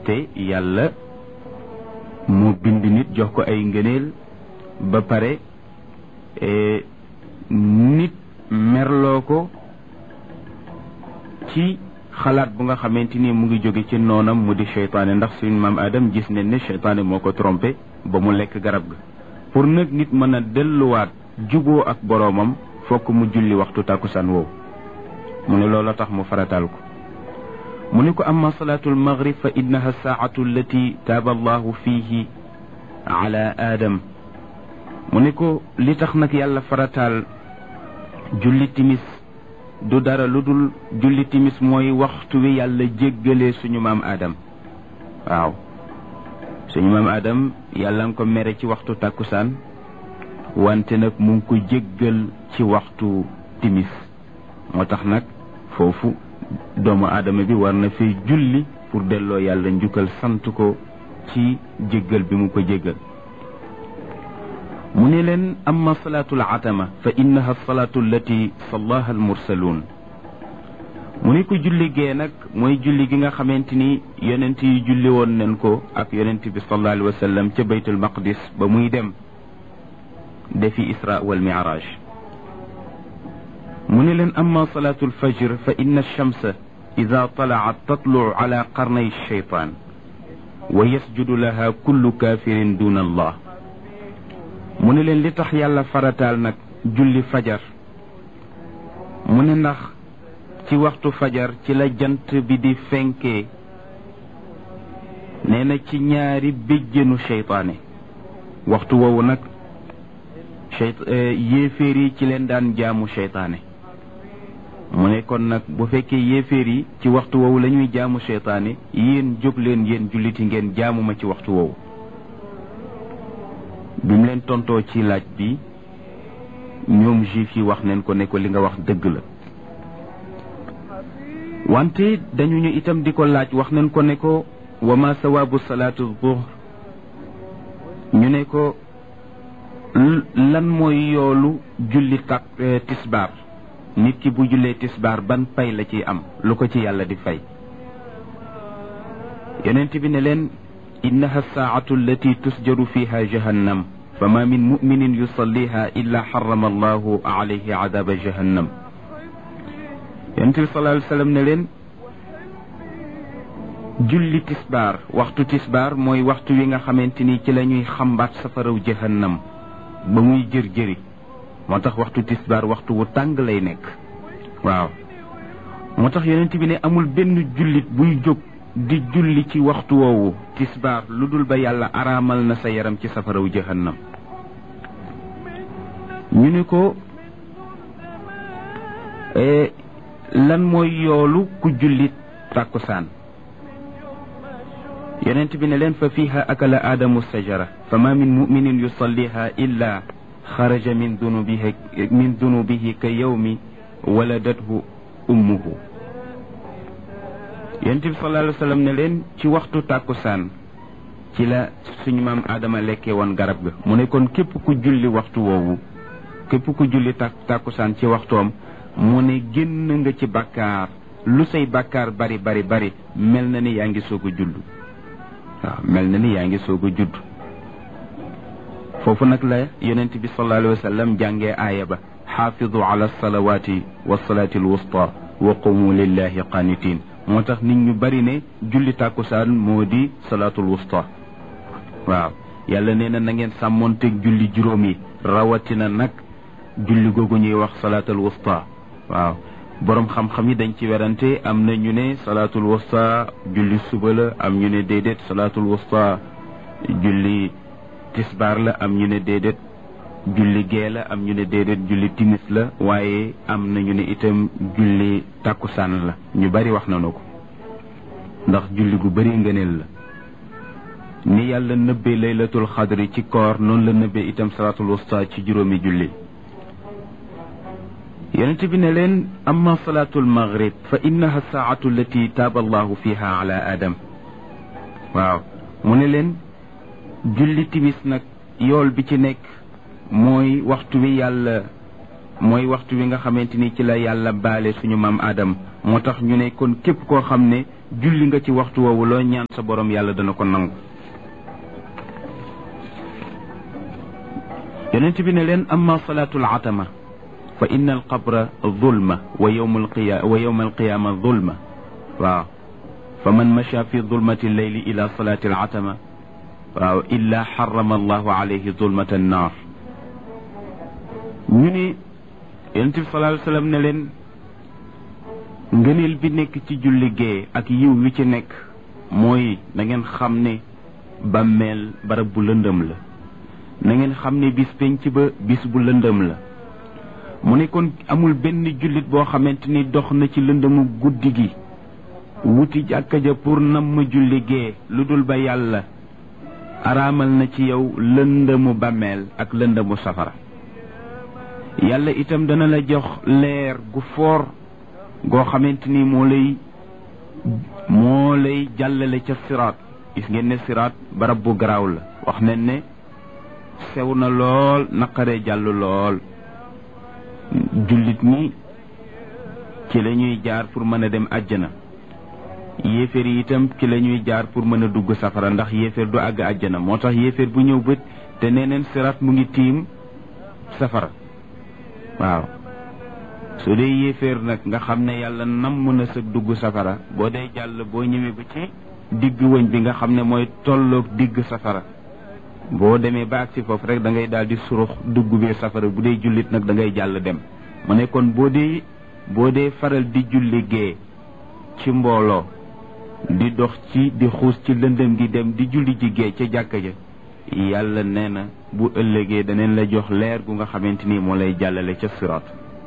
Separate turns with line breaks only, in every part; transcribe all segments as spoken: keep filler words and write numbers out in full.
te yàlla mu bind nit jox ko ay ngëneel ba pare nit merloo ko ci xalaat bu nga xamante ni mu ngi jóge ci noonam mu di seytaane, ndax suñu maam Adam gis ne ne seytaane moo ko trompé ba mu lekk garab ga. pour nag nit mën a delluwaat juboo ak boroomam fokk mu julli waxtu tàkkusaan woowu. mu ne loola tax mu farataal ko. mu ne ko amma salaatul maghrib fa innaha saatu allati taaba allahu fiihi ala adam. mu ne ko li tax nag yàlla farataal julli timis du dara lu dul julli timis mooy waxtu wi yàlla jéggalee suñu maam Adam. waaw suñu maam Adam yàlla nga ko mere ci waxtu tàkkusaan wante nag mu ngi ko jéggal ci waxtu timis. moo tax nag foofu doomu aadama bi war na fi julli pour delloo yàlla njukkal sant ko ci jéggal bi mu ko jéggal. mu ne leen amma salaatul atama fa innaha salaatu allati sallaha almursaluun. mu ne ko julli gee nag mooy julli gi nga xamante ni yonent yi julli woon nañ ko ak yonent bi sallallahu alayhi wa sallam ca baytul maqdis ba muy dem defi isra wal mi'raj. mu ne leen amma salaatu alfajr fa inna alchamsa ida talaat tatlucu ala qarnay alcheytaan wa yasjudu laha kullu kafirin duna allah. mu ne leen li tax yàlla farataal nag julli fajar mu ne ndax ci waxtu fajar ci la jant bi di fenkee nee na ci ñaari béjjënu seytaane. waxtu woowu nag seyt yéeféer yi ci leen daan jaamu seytaane. mu ne kon nag bu fekkee yéeféer yi ci waxtu woowu la ñuy jaamu seytaane yéen jóg leen yéen julliti ngeen jaamu ma ci waxtu woowu. bi mu leen tontoo ci laaj bi ñoom juif yi wax neen ko ne ko li nga wax dëgg la. wante dañu ñu itam di ko laaj wax neen ko ne ko wa ma sawaabu salaatu zuhr. ñu ne ko lan mooy yoolu julli tak tisbaar. nit ki bu jullee tisbaar ban pay la ciy am lu ko ci yàlla di fay. yonent bi ne leen innaha saatu allati tusjaru fiha jahannam fama min muminin yusalliha illa xarama allahu alayhi adaba jahannam. yonent bi sallallahu alayhi wa sallam ne leen julli tisbaar waxtu tisbaar mooy waxtu wi nga xamante ni ci la ñuy xambaat safaraw jahannam ba muy jër-jëri. moo tax waxtu tisbaar waxtu wu tàng lay nekk. waaw moo tax yonent bi ne amul benn jullit buy jóg di julli ci waxtu woowu tisbaar lu dul ba yàlla araamal na sa yaram ci safaraw jahannam. ñu ne ko lan mooy yoolu ku julli tàkkusaan. yonent bi ne leen fa fiiha akala aadamu sajara fa ma min muminin yusalliha illa xaraja min dunubihi min dunubihi ka yawmi waladathu ummuhu. yonent bi sallallahu alayhi wa sallam ne leen ci waxtu tàkkusaan ci la suñu maam Adama lekkee woon garab ga. mu ne kon képp ku julli waxtu woowu képp ku julli tàkk tàkkusaan ci waxtoom mu ne génn nga ci bàkkaar lu say bàkkaar bari bari bari mel na ni yaa ngi soog a judd. waaw mel na ni yaa ngi soog a judd. foofu nag la yonent bi sallallahu alayhi wa sallam jàngee aaya ba xaafidu ala salawaati wa salaati alwusta wa qumu lillahi qanitin. moo tax nit ñu bari ne julli tàkkusaan moo di salaatul wusta. waaw yàlla nee na na ngeen sàmmoonteeg julli juróom yi rawatina nag julli googu ñuy wax salaatul wusta. waaw borom xam-xam yi dañ ci werante am na ñu ne salaatul wusta julli suba la am ñu ne déedéet salaatul wusta julli tisbaar la am ñu ne déedéet julli gee la am ñu ne déedéet julli timis la waaye am na ñu ne itam julli tàkkusaan la. ñu bari wax nañu ko ndax julli gu bari ngëneel la. ni yàlla nëbbee laylatul xadri ci koor noonu la nëbbee itam salaatul wusta ci juróomi julli. yonent bi ne leen amma salaatul maghrib fa innaha saatu allati taaba allahu fiha ala adam. waaw mu ne leen julli timis nag yool bi ci nekk mooy waxtu wi yàlla mooy waxtu wi nga xamante ni ci la yàlla baale suñu maam Adam. moo tax ñu ne kon képp koo xam ne julli nga ci waxtu woowu loo ñaan sa borom yàlla dana ko nangu. yonent bi ne leen amma salaatul atama fa inna al qabra zulma wa yawma al qiya wa yawma al qiyama zulma waaw fa man masha fi zulmati leyli ila salati al atama waaw illa xarama allahu alayhi zulmata annaar. ñu ne yonent bi sallallahu alayhi wa sallam ne leen ngëneel bi nekk ci julli gee ak yiw wi ci nekk mooy na ngeen xam ne bàmmeel barab bu lëndëm la, na ngeen xam ne bis penc ba bis bu lëndëm la. mu ne kon amul benn jullit boo xamante ni dox na ci lëndëmu guddi gi wuti jàkka ja pour nam ma julli gee lu dul ba yàlla araamal na ci yow lëndëmu bàmmeel ak lëndëmu safara. yàlla itam dana la jox leer gu foor goo xamante ni moo lay moo lay jàllale ca siraat. gis ngeen ne siraat barab bu garaaw la, wax nañ ne sew na lool naqaree jàll lool. jullit ñi ci la ñuy jaar pour mën a dem àjjana, yéeféer yi itam ci la ñuy jaar pour mën a dugg safara, ndax yéeféer du àgg àjjana. moo tax yéeféer bu ñëw bët te neneen siraat mu ngi tiim safara. waaw su dee yéeféer nag nga xam ne yàlla namm na sa dugg safara, boo dee jàll boo ñëwee ba ci digg wëñ bi nga xam ne mooy tolloog digg safara, boo demee ba agsi foofu rek da ngay daal di surux dugg biir safara. bu dee jullit nag da ngay jàll dem. mu ne kon boo dee boo dee faral di julli gee ci mbooloo, di dox ci di xuus ci lëndëm gi dem di julli ji gee ca jàkka ja, yàlla nee na bu ëllëgee daneen la jox leer gu nga xamante ni moo lay jàllale ca siraat.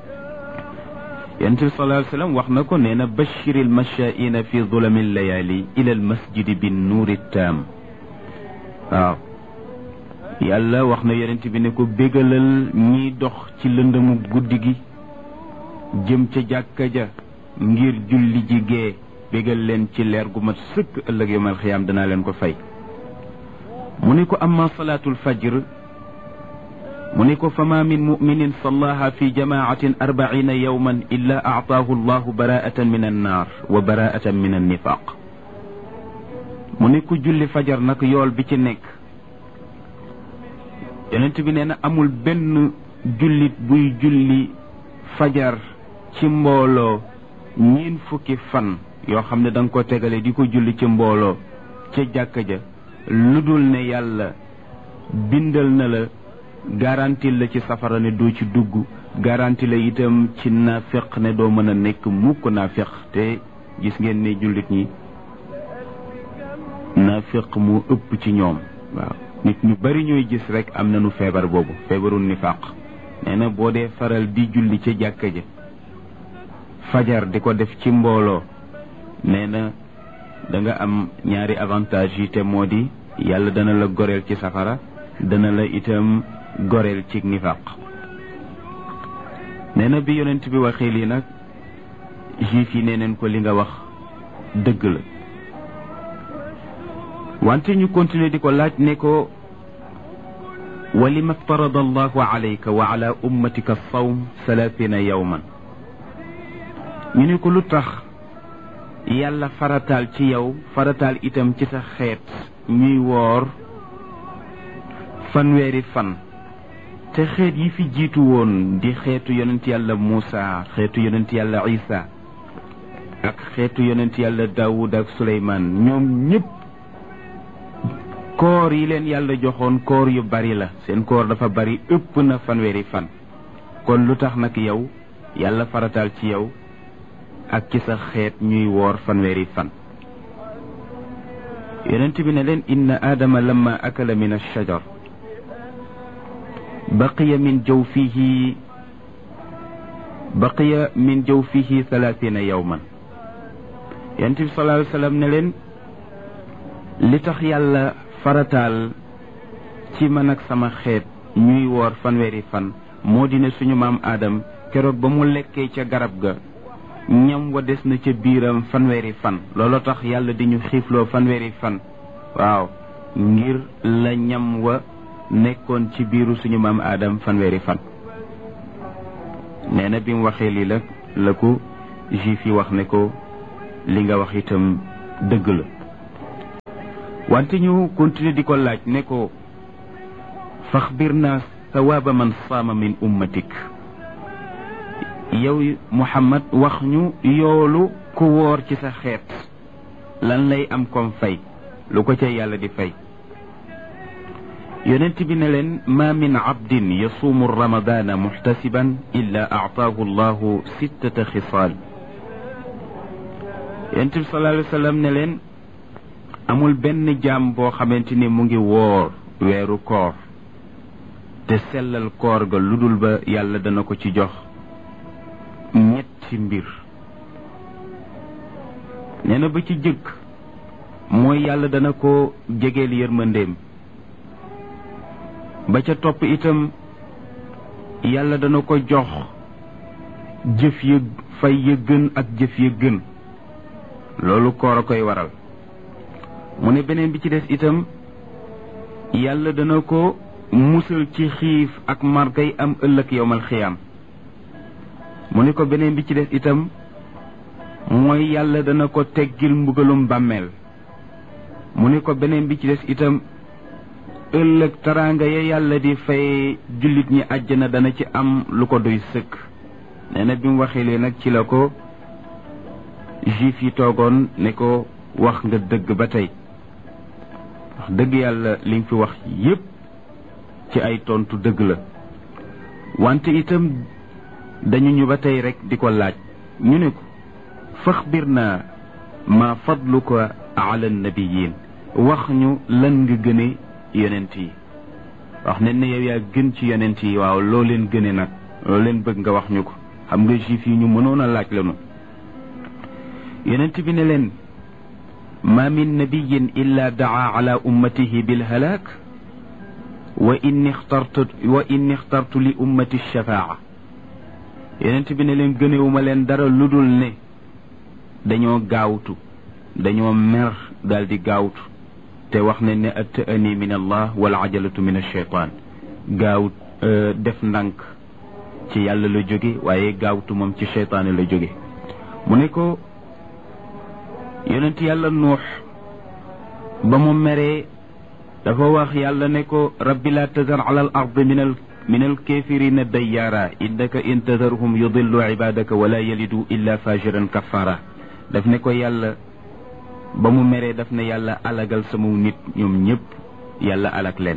yonent bi sallallahu alayhi wa sallam wax na ko, nee na bashiril mashaa'ina fi zulami layali ila al masjidi bin nuuri taam. waaw yàlla wax na yonent bi ne ko bégalal ñiy dox ci lëndëmu guddi gi jëm ca jàkka ja ngir julli ji gee, bégal leen ci leer gu mat sëkk ëllëg yawmal xiyaam danaa leen ko fay. mu ne ko amma salaatul fajr mu ne ko fama min muminin sallaha fi jamaatin arbaina yawman illa aataahu allahu baraatan min annaar wa baraatan min annifaq. mu ne ko julli fajar nag yool bi ci nekk, yonent bi nee na amul benn jullit buy julli fajar ci mbooloo ñeen fukki fan yoo xam ne da nga ko tegale di ko julli ci mbooloo ca jàkka ja, lu dul ne yàlla bindal na la garanti la ci safara ne doo ci dugg, garanti la itam ci naafeq ne doo mën a nekk mukk naafeq. te gis ngeen ne jullit ñi naafeq moo ëpp ci ñoom. waaw nit ñu bari ñooy gis rek am nañu feebar boobu, feebaru nifaq. nee na boo dee faral di julli ca jàkka ja fajar di ko def ci mbooloo, nee na da nga am ñaari avantage yi, te moo di yàlla dana la goreel ci safara, dana la itam goreel ci nifaq. nee na bi yonent bi waxee lii nag, juif yi nee neen ko li nga wax dëgg la. wante ñu continuer di ko laaj ne ko wa lima ftarada allahu alayka wa ala ummatika sawm salaasina yawman. ñu ne ko lu tax yàlla farataal ci yow farataal itam ci sa xeet ñuy woor fanweeri fan, te xeet yi fi jiitu woon di xeetu yonent yàlla Muusa, xeetu yonent yàlla Isa ak xeetu yonent yàlla Daawud ak Suleymaan, ñoom ñëpp koor yi leen yàlla joxoon koor yu bari la, seen koor dafa bari, ëpp na fanweeri fan. kon lu tax nag yow yàlla farataal ci yow ak ci sa xeet ñuy woor fanweeri fan? yonent bi ne leen inna aadama lamma akala min ash-shajar baqiya min jawfihi baqiya min jawfihi thalathina yawman. yonent bi sallallahu alayhi wa sallam ne leen li tax yàlla farataal ci man ak sama xeet ñuy woor fanweeri fan moo di ne suñu maam Adam keroog ba mu lekkee ca garab ga ñam wa des na ca biiram fanweeri fan. looloo tax yàlla di ñu xiifloo fanweeri fan. waaw ngir la ñam wa nekkoon ci biiru suñu maam Adam fanweeri fan. nee na bi mu waxee lii la la ko juif yi wax ne ko li nga wax itam dëgg la wante ñu continuer di ko laaj ne ko faxbir naa sawaaba man saama min ummatik yow Muhammad wax ñu yoolu ku woor ci sa xeet lan lay am comme fay lu ko ca yàlla di fay yonent bi ne leen ma min abdin yasuumu ramadana muxtasiban illa aataahu allahu sittata xisaal yonent bi sallallahu alayhi wa sallam ne leen amul benn jaam boo xamante ni mu ngi woor weeru koor te sellal koor ga lu dul ba yàlla dana ko ci jox ñetti mbir nee na ba ci jëkk mooy yàlla dana ko jegeel yërmandeem ba ca topp itam yàlla dana ko jox jëf ya fay ya gën ak jëf ya gën loolu koor a koy waral mu ne beneen bi ci des itam yàlla dana ko musal ci xiif ak margay am ëllëg yowmal xiyaam mu ne ko beneen bi ci des itam mooy yàlla dana ko teggil mbugalum bàmmeel mu ne ko beneen bi ci des itam ëllëg taraanga ya yàlla di fay jullit ñi àjjana dana ci am lu ko doy sëkk nee na bi mu waxee lee nag ci la ko juif yi toogoon ne ko wax nga dëgg ba tey wax dëgg yàlla li nga fi wax yépp ci ay tontu dëgg la wante itam dañu ñu ba tey rek di ko laaj ñu ne ko faxbir naa ma fadluka ala nabiyin wax ñu lan nga gëne yonent yi wax ne ne yow yaa gën ci yonent yi waaw loo leen gëne nag loo leen bëgg nga wax ñu ko xam nga juif yi ñu mënoon a laaj lanu yonent bi ne leen ma min nabiyin illa daa ala ummatihi bilhalaak wa inni ixtartu wa inni ixtartu li ummati shafaa yonent bi ne leen gënewuma leen dara lu dul ne dañoo gaawtu dañoo mer daal di gaawtu te wax ne ne at-ta'ani min allah wal ajalatu min ash-shaytaan gaaw def ndànk ci yàlla la jóge waaye gaawtu moom ci shaytaane la jóge mu ne ko yonent yàlla nuux ba mu meree dafa wax yàlla ne ko rabbi la tazar ala al ard min al min al kafirina dayyaara innaka in tazarhum yudillu ibadaka wala yalidu illa fajiran kafara daf ne ko yàlla ba mu meree daf ne yàlla alagal sama nit ñoom ñëpp yàlla alag leen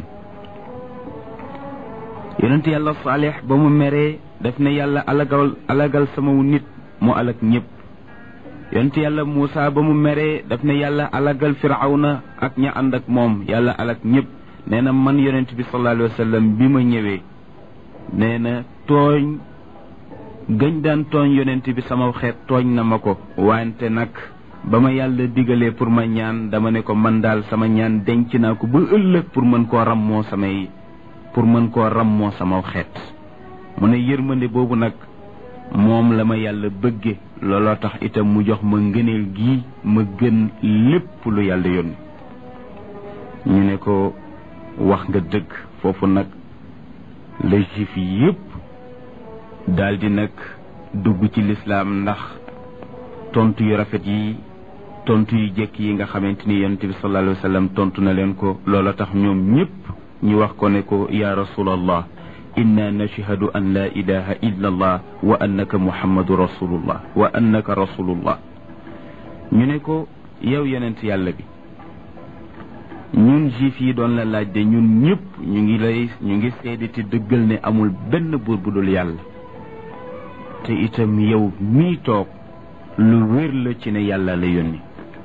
yonent yàlla saalix ba mu meree daf ne yàlla alagal alagal sama nit mu alag ñëpp yonent yàlla Muusa ba mu meree daf ne yàlla alagal firawna ak ña ànd ak moom yàlla alag ñëpp nee na man yonent bi sallallahu alayhi wa sallam bi ma ñëwee nee na tooñ gañ daan tooñ yonent bi sama xeet tooñ na ma ko wante nag ba ma yàlla digalee pour ma ñaan dama ne ko man daal sama ñaan denc naa ko ba ëllëg pour mën koo rammoo samay pour mën koo rammoo sama xeet mu ne yërmande boobu nag moom la ma yàlla bëgge looloo tax itam mu jox ma ngëneel gi ma gën lépp lu yàlla yónni ñu ne ko wax nga dëgg foofu nag la juif yépp daldi nag dugg ci lislaam ndax tontu yu rafet yi tontu yu jekk yi nga xamante ni yonent bi sallallahu alayhi wa sallam tontu na leen ko looloo tax ñoom ñépp ñu wax ko ne ko ya rasulallah inna nashhadu an la ilaha illa allah wa annaka muhammadu rasulullah wa annaka rasulullah ñu ne ko yow yonent yàlla bi ñun juif yi doon la laaj de ñun ñëpp ñu ngi lay ñu ngi seede te dëggal ne amul benn buur bu dul yàlla te itam yow mii toog lu wér la ci ne yàlla la yónni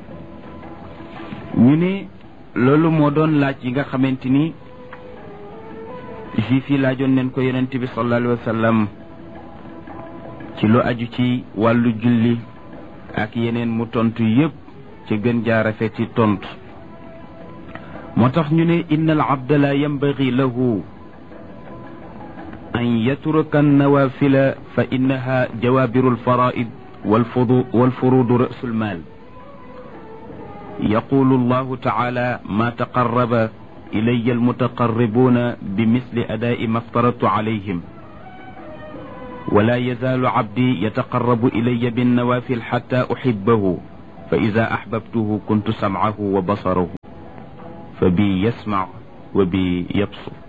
ñu ne loolu moo doon laaj yi nga xamante ni juif yi laajoon neen ko yonent bi sallallahu alayhi wa sallam ci lu aju ci wàllu julli ak yeneen mu tontu yépp ci gën jaa rafet ci tontu moo tax ñu ne inna al abda la yanbaghi lahu an yatruka an-nawafila fa innaha jawabiru al-fara'id والفروض رأس المال يقول الله تعالى ما تقرب إلي المتقربون بمثل أداء ما افترضت عليهم ولا يزال عبدي يتقرب إلي بالنوافل حتى أحبه fa ida ahbabtuhu kuntu samcahu wa basarahu fa bi yasmac wa bi yabsur